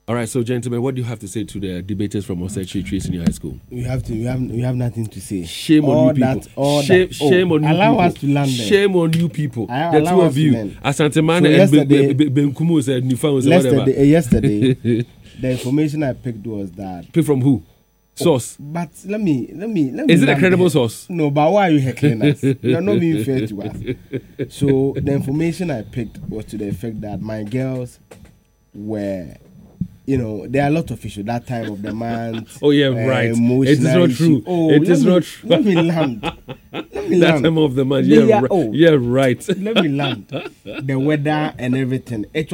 All right, so gentlemen, what do you have to say to the debaters from Osechi Tree Senior High School? We have nothing to say. Shame on you people. Shame on you allow people. Us to land there. Shame on you people. The two of you, Asanteman and Benkumu said Nifan whatever. Yesterday, the information I picked was that. Pick from who? Source. But let me. Is it a credible source? No, but why are you heckling us? You are not being fair to us. So the information I picked was to the effect that my girls were. There are a lot of issues that time of the month. Oh yeah, right. It is not true. It is not true. Let me land. That time of the month. Yeah, right. Let me land. The weather and everything. It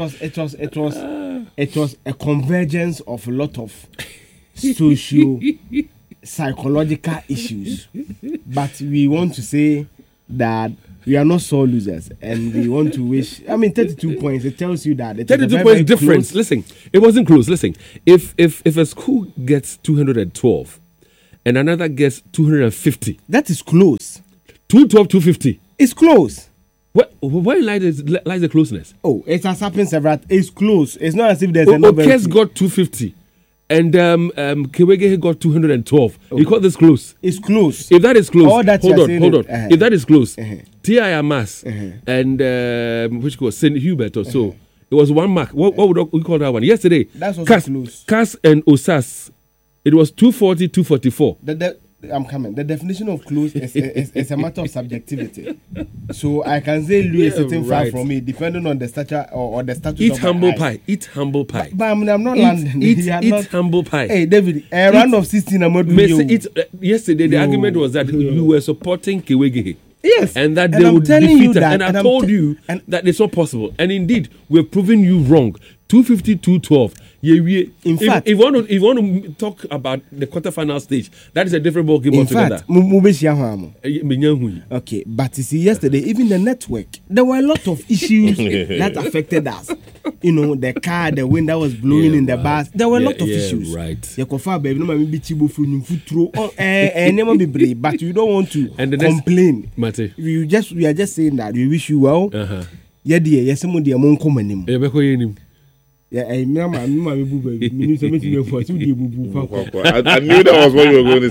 was a convergence of a lot of socio psychological issues. But we want to say that we are not sore losers, and we want to wish. 32 points. It tells you that 32 points difference. Listen, it wasn't close. Listen, if a school gets 212 and another gets 250, that is close. 212, 250. It's close. Where lies the closeness? Oh, it has happened several. It's close. It's not as if there's another. Okes got 250. And Kewege got 212. Okay. You call this close? It's close. If that is close, hold on. If that is close, T.I. Amas and which was St. Hubert or so, it was 1 mark. What would we call that one? Yesterday, that's also close. Cass and Osas, it was 240, 244. I'm coming. The definition of close is a matter of subjectivity. So I can say Louis is sitting far from me, depending on the stature or the status eat of humble my pie. Eat humble pie. But I'm not landing. Eat humble pie. Hey, David, a round of 16 I'm not doing. Yesterday, the argument was that you were supporting Kewege. Yes. And that they would defeat us. And I told you that it's not possible. And indeed, we've proven you wrong. 250, 212. In fact, if you want to talk about the quarterfinal stage, that is a different ball game altogether. Okay, but you see, yesterday, even the network, there were a lot of issues that affected us. The car, the wind that was blowing in the bus, there were a lot of issues. Right. But you don't want to complain. We are just saying that we wish you well. Yeah, dear, yes, some of the among common. Yeah, I knew that was what you were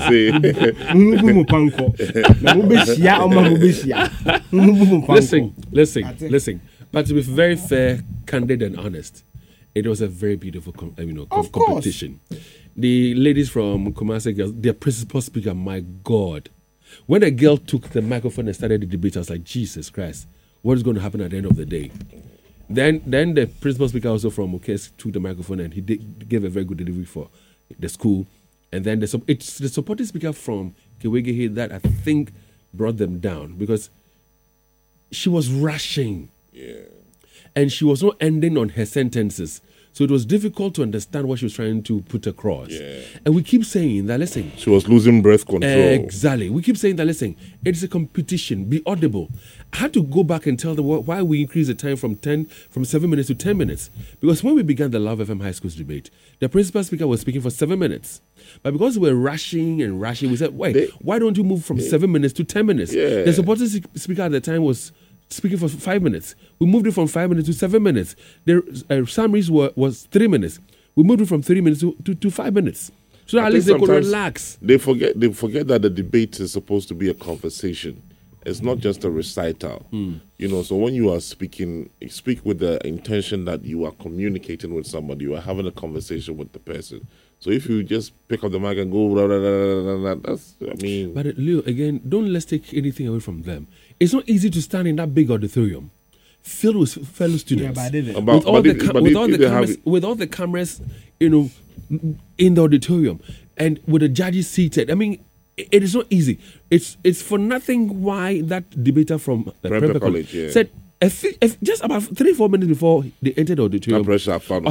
going to say. Listen. But to be very fair, candid, and honest, it was a very beautiful competition. The ladies from Kumasi Girls, their principal speaker, my God. When a girl took the microphone and started the debate, I was like, Jesus Christ, what is going to happen at the end of the day? Then the principal speaker also from Okes took the microphone and he gave a very good delivery for the school. And then it's the supporting speaker from Kewege that I think brought them down because she was rushing. Yeah. And she was not ending on her sentences. So it was difficult to understand what she was trying to put across. Yeah. And we keep saying that, listen. She was losing breath control. Exactly. We keep saying that, listen, it's a competition. Be audible. I had to go back and tell them why we increased the time from 7 minutes to 10 minutes. Because when we began the Love FM High Schools debate, the principal speaker was speaking for 7 minutes. But because we were rushing, we said, why don't you move from 7 minutes to 10 minutes? Yeah. The supporting speaker at the time was speaking for 5 minutes. We moved it from 5 minutes to 7 minutes. The summaries was 3 minutes. We moved it from 3 minutes to 5 minutes. So at least they could relax. They forget that the debate is supposed to be a conversation. It's not just a recital. So when you are speaking, speak with the intention that you are communicating with somebody, you are having a conversation with the person. So if you just pick up the mic and go, blah, blah, blah, blah, blah, But Leo, again, let's take anything away from them. It's not easy to stand in that big auditorium filled with fellow students. With all the cameras, in the auditorium and with the judges seated. I mean, it is not easy. It's for nothing why that debater from Prempeh College said if just about 3-4 minutes before they entered the auditorium, I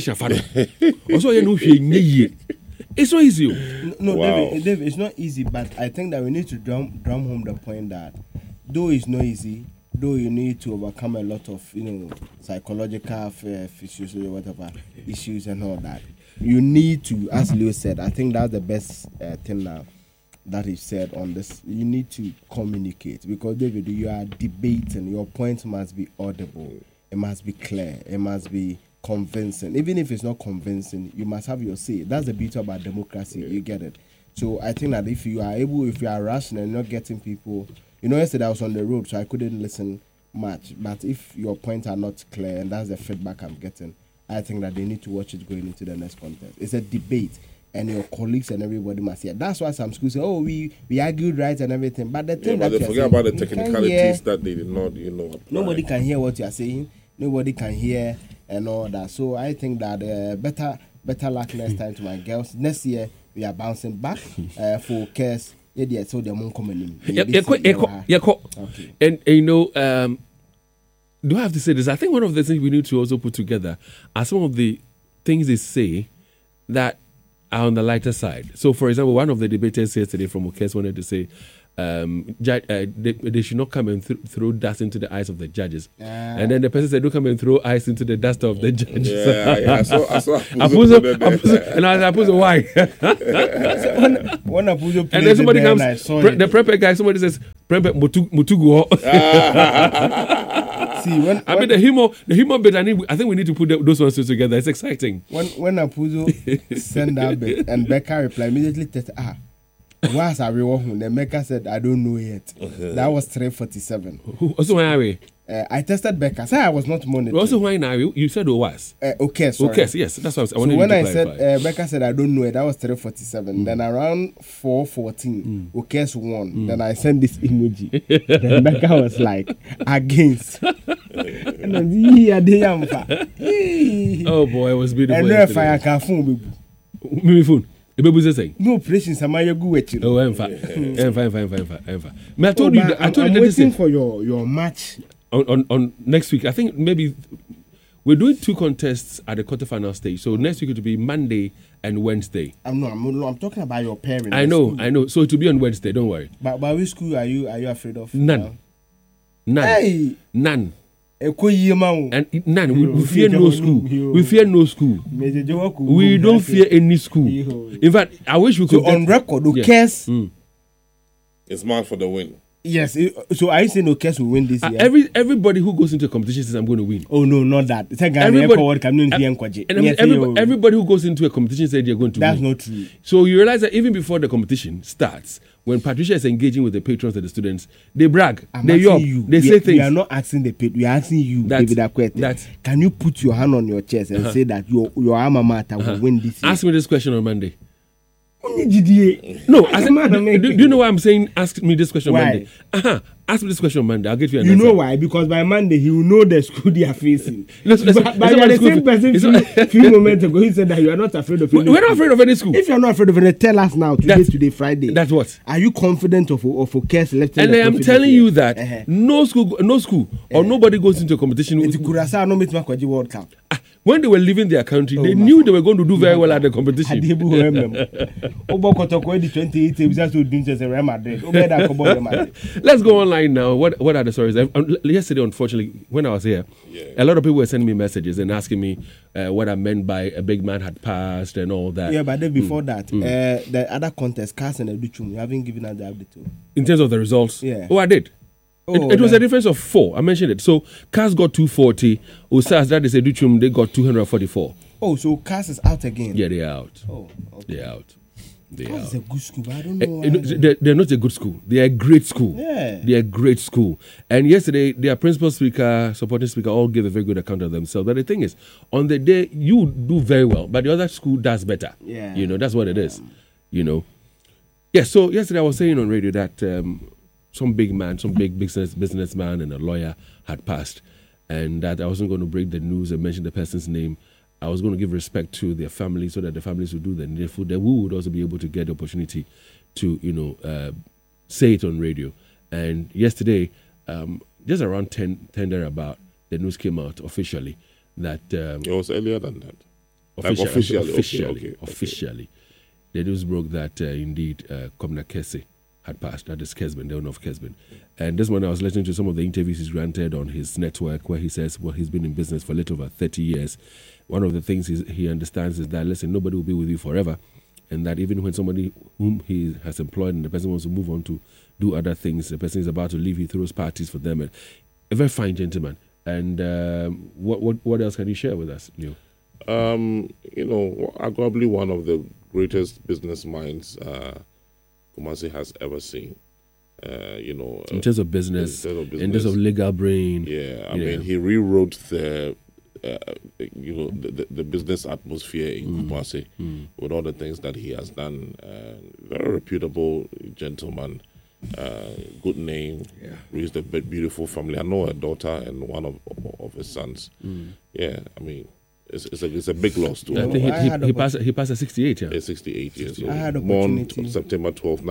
said, it's not easy. No, wow. David, it's not easy, but I think that we need to drum home the point that though it's not easy, though you need to overcome a lot of psychological issues or whatever issues and all that, you need to, as Leo said, I think that's the best thing now that he said on this. You need to communicate because David, you are debating. Your point must be audible. It must be clear. It must be convincing. Even if it's not convincing, you must have your say. That's the beauty about democracy. You get it. So I think that if you are rational and not getting people, yesterday I was on the road, so I couldn't listen much. But if your points are not clear, and that's the feedback I'm getting, I think that they need to watch it going into the next contest. It's a debate, and your colleagues and everybody must hear. That's why some schools say, "Oh, we argued right and everything." But the thing but that they forget about the technicalities that they did not, apply. Nobody can hear what you are saying. Nobody can hear and all that. So I think that better luck next time to my girls. Next year we are bouncing back for CARES. Yeah, so they won't come in. Okay. And do I have to say this? I think one of the things we need to also put together are some of the things they say that are on the lighter side. So, for example, one of the debaters yesterday from CARES wanted to say they should not come and throw dust into the eyes of the judges. And then the person said, don't come and throw ice into the dust of the judges. I saw and I was why? And then somebody comes, the prepper guy, somebody says, prepper mutugu. See, the humor bit, I think we need to put those ones together. It's exciting. When Apuzo sent that bit and Becca replied immediately, what's a real one? The maker said, I don't know yet. That was 347. Also, why I tested Becca. Say I was not monitoring. Also, why now? You said it was. Okay, sorry. Okay, yes, that's what I wanted so when to I clarify. said Becca said I don't know it, that was 347. Then around 4:14, okay, won. Then I sent this emoji. Then Becca was like against. And then oh boy, it was beautiful. And then fire can phone me phone. No operations. Am I go with you? Oh, I'm fine. I told you. I'm waiting for your match on next week. I think maybe we're doing 2 contests at the quarterfinal stage. So next week it will be Monday and Wednesday. I'm talking about your parents. I know. So it will be on Wednesday. Don't worry. But which school are you afraid of? None. Hey. None. And none. We fear no school. We fear no school. We don't fear any school. In fact, I wish we could. So on record, CARES it's marked for the win. Yes. So I say no CARES will win this year. Everybody who goes into a competition says I'm going to win. Oh no, not that. Everybody who goes into a competition says they're going to win. That's not true. So you realize that even before the competition starts, when Patricia is engaging with the patrons and the students, they brag, they say things. We are not asking the patron. We are asking you, David Akwete. Can you put your hand on your chest and say that your alma mater will win this year? Ask me this question on Monday. No, do you know why I'm saying ask me this question on Monday? Ask me this question on Monday. I'll give you an answer. You know why? Because by Monday he will know the school they are facing. But the same person few moments ago he said that you are not afraid of any We're not afraid of any school. If you are not afraid of any, tell us now. Today, Friday. That's what. Are you confident of CARES left? And I am telling you that no school or nobody goes into a competition. It's Curaçao no meet Makwaji World Cup. When they were leaving their country, they knew they were going to do very well at the competition. Let's go online now. What are the stories? Yesterday, unfortunately, when I was here, a lot of people were sending me messages and asking me what I meant by a big man had passed and all that. Yeah, but then before that, the other contest, CARES and Educhum, you haven't given us the update too. In terms of the results? Yeah. Oh, I did. It was a difference of 4. I mentioned it. So CARES got 240. Osas, that is Educhum, they got 244. Oh, so CARES is out again? Yeah, they are out. Oh, okay. They're out. CARES is a good school, but I don't know why. They're not a good school. They are a great school. Yeah. They are a great school. And yesterday, their principal speaker, supporting speaker, all gave a very good account of themselves. But the thing is, on the day, you do very well, but the other school does better. Yeah. That's what it is. Yeah, so yesterday I was saying on radio that some big man, some big businessman and a lawyer had passed, and that I wasn't going to break the news and mention the person's name. I was going to give respect to their family so that the families would do the needful. That we would also be able to get the opportunity to, say it on radio. And yesterday, just around 10 thereabout, the news came out officially that... it was earlier than that. Officially. The news broke that indeed Comna Kese had passed. That is Kesben, the owner of Kesben. And this morning I was listening to some of the interviews he's granted on his network where he says, well, he's been in business for a little over 30 years. One of the things he understands is that, listen, nobody will be with you forever. And that even when somebody whom he has employed and the person wants to move on to do other things, the person is about to leave, he throws parties for them. And a very fine gentleman. And what else can you share with us, Leo? Arguably one of the greatest business minds Kumasi has ever seen. In terms of business, in terms of legal brain. Yeah, I mean, he rewrote the business atmosphere in Kumasi with all the things that he has done. Very reputable gentleman, good name, raised a beautiful family. I know a daughter and one of his sons. Yeah, I mean, it's a big loss to him. I think he passed at 68. Yeah, 68 years old. I had Born September 12,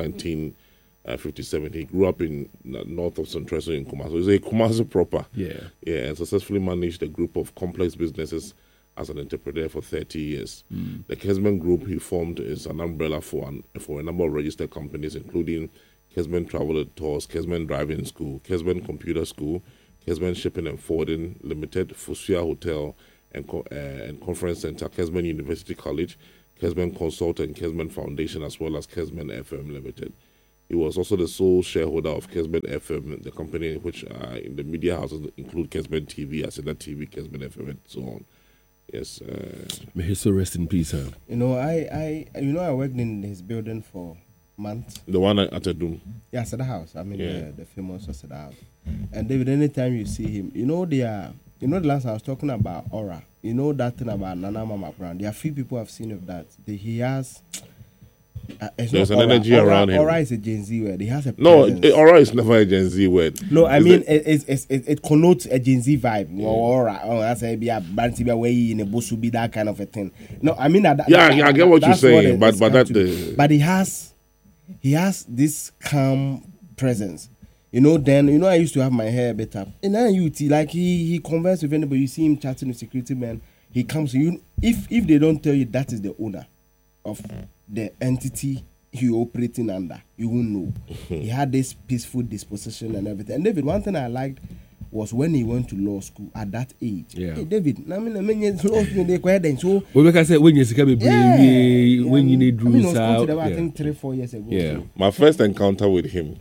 1957. He grew up in north of Centreso in Kumasi. He's a Kumasi proper. Yeah, and successfully managed a group of complex businesses as an entrepreneur for 30 years. The Kesman Group he formed is an umbrella for a number of registered companies, including Kesman Travel Tours, Kesman Driving School, Kesman Computer School, Kesman Shipping and Forwarding Limited, Fusia Hotel and Conference Center, Kesman University College, Kesman Consult and Kesman Foundation, as well as Kesman FM Limited. He was also the sole shareholder of Kesman FM, the company which in the media houses include Kesman TV, Aseda TV, Kesman FM, and so on. Yes. May he so rest in peace, huh? I worked in his building for months. The one at Adum? Yeah, Aseda House. I mean, the famous Aseda House. And David, anytime you see him, the last I was talking about Aura. You know that thing about Nana Mama Brown. There are few people have seen of that. He has. There's an energy around him. Aura is a Gen Z word. He has a presence. No, aura is never a Gen Z word. No, I mean it connotes a Gen Z vibe. Aura. Oh, that's a be a banty way in a bush be that kind of a thing. No, I mean that. I get what you're saying, but but he has this calm presence. Then I used to have my hair a bit up. And then like he converses with anybody. You see him chatting with security man. He comes to you. If they don't tell you that is the owner of the entity he operating under, you won't know. He had this peaceful disposition and everything. And David, one thing I liked was when he went to law school at that age. Yeah. Hey, David, I mean, law school they quite then so. Well, like I said, when you when you need rules out. I think 3-4 years ago. Yeah. So. My first encounter with him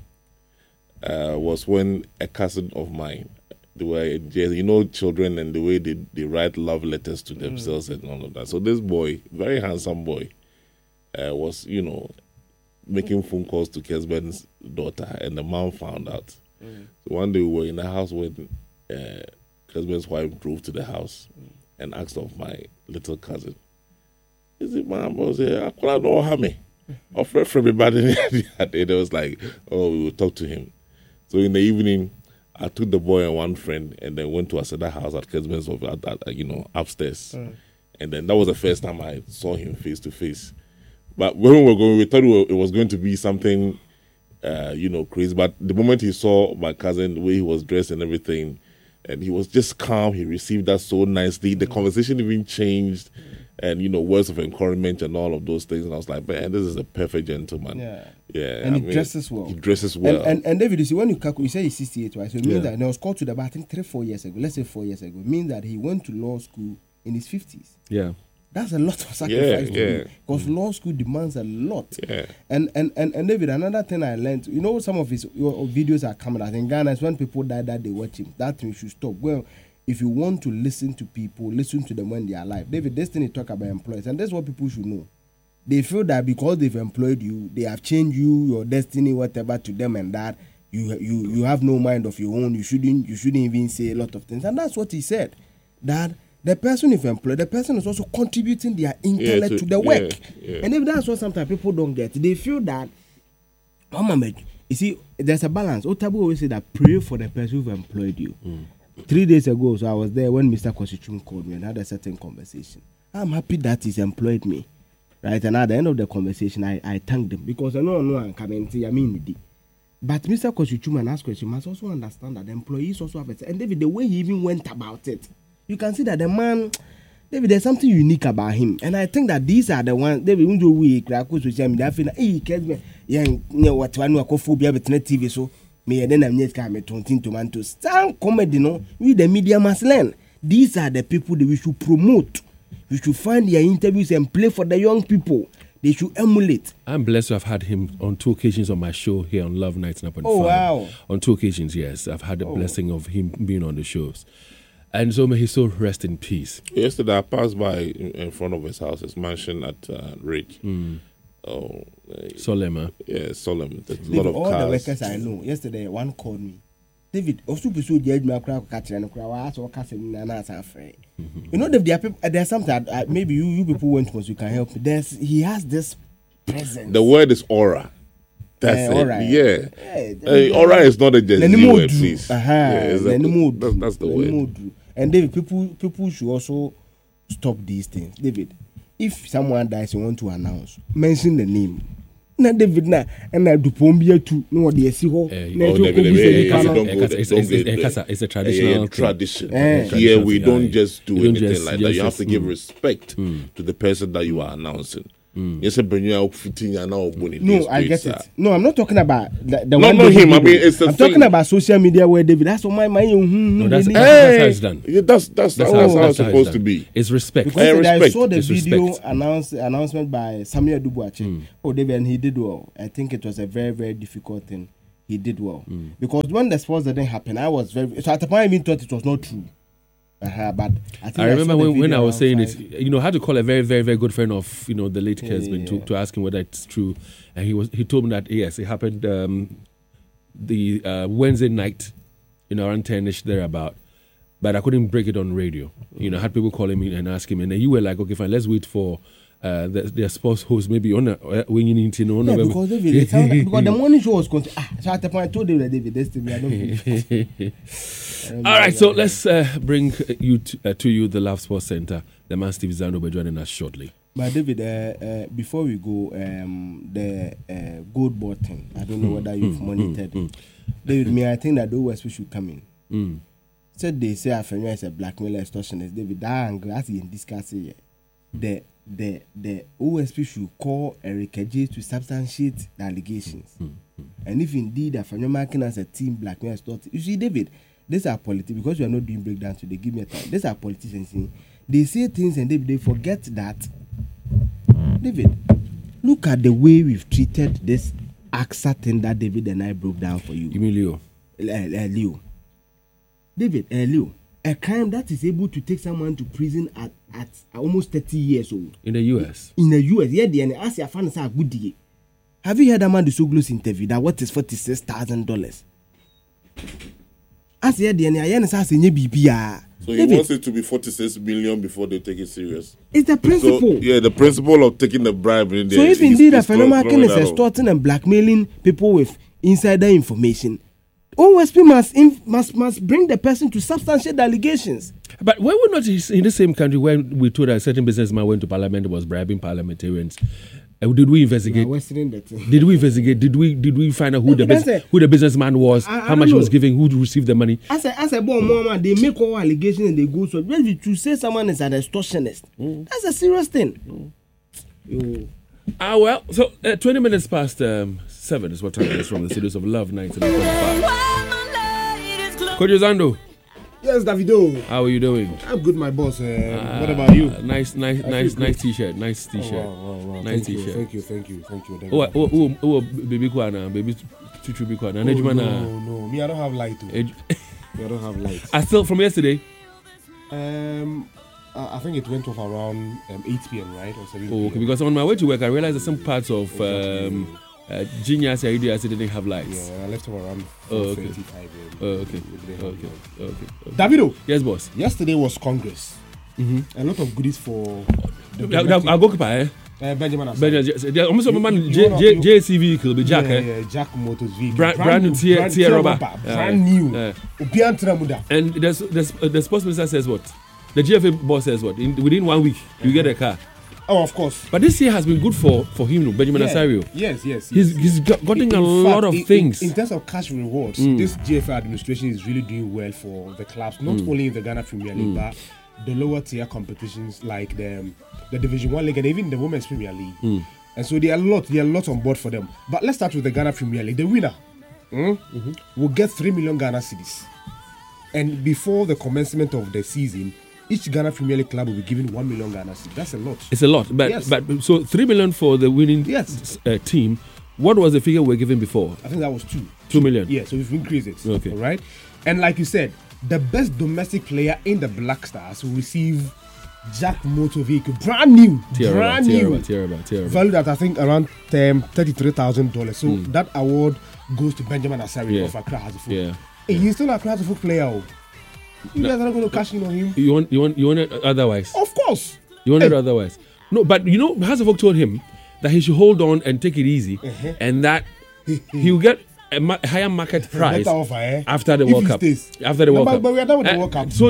was when a cousin of mine, they were children and the way they write love letters to themselves and all of that. So this boy, very handsome boy, was making phone calls to Kesman's daughter, and the mom found out. So one day we were in the house when Kesman's wife drove to the house and asked of my little cousin, "Is it mom?" I was I couldn't know how me. Offer for everybody. It was like, oh, we will talk to him. So in the evening, I took the boy and one friend and then went to Aseda House at Kesman's upstairs. And then that was the first time I saw him face to face. But when we were going, we thought it was going to be something, crazy. But the moment he saw my cousin, the way he was dressed and everything, and he was just calm, he received that so nicely. The conversation even changed, and words of encouragement and all of those things. And I was like, man, this is a perfect gentleman. Yeah. And he dresses well. He dresses well. And David, you see, when you say he's 68, right? So it means that he was called to the bar, I think 3-4 years ago. Let's say 4 years ago. It means that he went to law school in his 50s. Yeah. That's a lot of sacrifice to do, because law school demands a lot. Yeah. And David, another thing I learned, some of his videos are coming out in Ghana. When people die, that they watch him. That thing should stop. Well, if you want to listen to people, listen to them when they are alive. David, this thing he talk about employees, and that's what people should know. They feel that because they've employed you, they have changed you, your destiny, whatever, to them, and that you have no mind of your own. You shouldn't even say a lot of things. And that's what he said. That the person you've employed, the person is also contributing their intellect to the work. And if that's what sometimes people don't get, they feel that, you see, there's a balance. Otabu always say that pray for the person who've employed you. 3 days ago, so I was there when Mr. Kosichum called me and had a certain conversation. I'm happy that he's employed me. Right? And at the end of the conversation, I thanked him because I know I'm coming to you. But Mr. Kosichum asked question must also understand that the employees also have it. And David, the way he even went about it, you can see that the man, David, there's something unique about him. And I think that these are the ones, David, when we crack social media, I feel like, hey, Kesman, what one will call be able to TV, so me then I'm just coming to stand comedy, we the media must learn. These are the people that we should promote. We should find their interviews and play for the young people. They should emulate. I'm blessed to have had him on 2 occasions on my show here on Love Nights 9.5. Oh, wow. On 2 occasions, yes. I've had the blessing of him being on the shows. And so may his soul rest in peace. Yesterday, I passed by in front of his house, his mansion at Ridge. Solemn, yeah, solemn. There's a David, lot of all cars. the workers I know, yesterday one called me. David, also pursue judge me crowd catcher and crowd or casting and answer afraid. You know, there's something maybe you people went once you can help me. He has this presence. The word is aura. That's it. Aura. Yeah. Aura is not a just word, please. Yeah, exactly. That's the word. And David, people should also stop these things. David, if someone dies, you want to announce, mention the name. Na David na Dupombia too. No, they see ho. It's a traditional tradition. Here we don't just do anything like that. You have to give respect to the person that you are announcing. Yes, no, I get it. No, I'm not talking about the one. Not him. I mean, I'm talking about social media where David. That's what my. No, that's how it's done. That's how it's supposed to be. It's respect. Because I saw the video announcement by Samuel Dubuachi. Oh, David, and he did well. I think it was a very, very difficult thing. He did well because when the sports didn't happen, I was very. So at the point, I even thought it was not true. But I remember when I was saying it, I had to call a very, very, very good friend of the late Kesman to ask him whether it's true, and he told me that yes, it happened the Wednesday night, around 10ish thereabout, but I couldn't break it on radio. I had people calling me and asking me, and then you were like, okay, fine, let's wait for their sports host maybe on when you need to know. Yeah, because David, because the morning show was going so at the point I told David, this thing I don't believe. All right, so let's bring you to you the Love Sports Center. The man Steve Zando will be joining us shortly. But David, before we go, the gold button, I don't know whether you've monitored. David, I think that the OSP should come in. Said they say Afenyo is a blackmailer extortionist. David, that angle as in discussing the OSP should call Eric Eje to substantiate the allegations. And if indeed Afenyo Markin as a team blackmail extortionist, you see, David. These are politics because we are not doing breakdown today. Give me a time. These are politicians. They say things and they forget that. David, look at the way we've treated this AXA thing that David and I broke down for you. You mean Leo? Leo. David, Leo. A crime that is able to take someone to prison at almost 30 years old. In the US? In the US. Yeah, and ask your fans are good day. Have you heard Amanda Soglo's interview that what is $46,000? As yet, the NIN so he wants it to be 46 million before they take it serious. It's the principle. So, the principle of taking the bribe. In there, so if indeed a phenomenon is extorting and blackmailing people with insider information, OSP must bring the person to substantiate the allegations. But when we're not in the same country when we told a certain businessman went to parliament was bribing parliamentarians, did we investigate? Did we investigate? Did we find out who the businessman was? How much he was giving? Who received the money? As a born mama, they make all allegations and they go so. Maybe to say someone is an extortionist, that's a serious thing. Well, so 20 minutes past 7 is what time it is from the studios of Love 19.5. Coach Zando. Yes, Davido. How are you doing? I'm good, my boss. What about you? Nice t-shirt. Nice t-shirt. Wow. Nice t-shirt. Thank you. Oh, baby Kwana, baby Chuchu Bikwana. No. Me, I don't have light. I don't have light. I still from yesterday. I think it went off around 8 p.m. right or 7 p.m. Oh, okay. Because on my way to work, I realized that some parts of Genius idea didn't have lights. Yeah, I left him around 4:35. Okay. Davido. Yes, boss. Yesterday was Congress. A lot of goodies for the I'll go by Benjamin. Almost a man JC vehicle, be Jack. Jack Motors vehicle. Brand new tier rubber. Brand new. And the sports minister says what? The GFA boss says what? Within 1 week, you get a car. Oh, of course. But this year has been good for him, Benjamin Asario. Yes. He's gotten a lot of things. In terms of cash rewards, this GFA administration is really doing well for the clubs, not only in the Ghana Premier League, but the lower tier competitions like the Division 1 League and even the Women's Premier League. And so there are a lot on board for them. But let's start with the Ghana Premier League. The winner will get 3 million Ghana cedis. And before the commencement of the season, each Ghana Premier League club will be given 1 million Ghana cedis. That's a lot. It's a lot. But so 3 million for the winning team. What was the figure we were given before? I think that was 2 million. Yeah, so we've increased it. Okay. All right. And like you said, the best domestic player in the Black Stars will receive Jack motor vehicle, brand new, valued at I think around $33,000. So that award goes to Benjamin Asari of Accra Hearts of Oak. Yeah. Hey, he's still a Accra Hearts of Oak player. You guys are not going to cash in on him. You want it otherwise? Of course. You want it otherwise? No, but Hearts of Oak told him that he should hold on and take it easy, and that he'll get a higher market price after the World Cup. After the World Cup. But we are done with the World Cup. So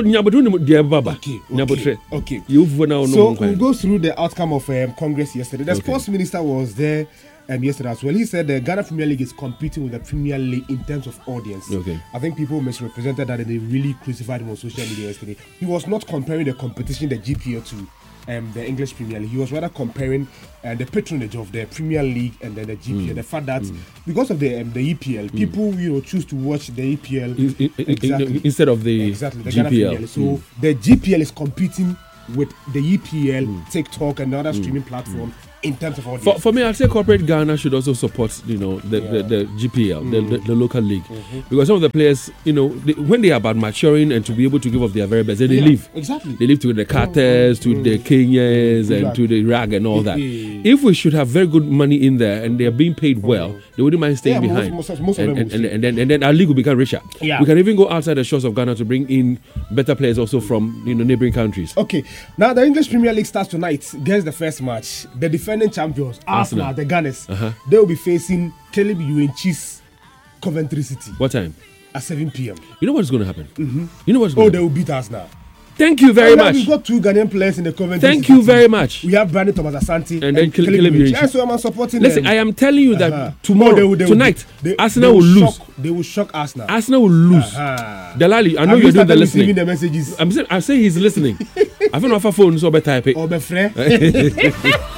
Okay. So we'll go through the outcome of Congress yesterday. The sports minister was there yesterday as well. He said the Ghana Premier League is competing with the Premier League in terms of audience. I think people misrepresented that and they really crucified him on social media yesterday. He was not comparing the competition, the GPL, to the English Premier League. He was rather comparing the patronage of the Premier League and then the GPL. The fact that because of the EPL, people choose to watch the EPL instead of the GPL. So the GPL is competing with the EPL, TikTok, and other streaming platform in terms of audience. For me, I'd say corporate Ghana should also support the GPL, the local league, because some of the players, when they are about maturing and to be able to give up their very best, they leave. Exactly. They leave to the Carters, to the Kenyans, and to the RAG and all that. If we should have very good money in there and they are being paid well, they wouldn't mind staying behind. Most of them and then our league will become richer. Yeah. We can even go outside the shores of Ghana to bring in better players also from neighboring countries. Okay, now the English Premier League starts tonight. Against the first match, the defending champions Arsenal, the Gunners, they will be facing Caleb Ewan-Cheese, Coventry City. What time? At 7 p.m. You know what's going to happen? You know what's going to happen? They will beat Arsenal. Thank you very much. We've got two Ghanaian players in the Coventry Thank City. You very much. We have Brandon Thomas Asante and then Caleb Ewan-Cheese. So I'm supporting Listen, them. I am telling you that tonight, Arsenal will lose. They will shock Arsenal. Arsenal will lose. Delali, I know you're doing the listening. The messages. I'm saying he's listening. I found my phone, so better type it. Or my friend.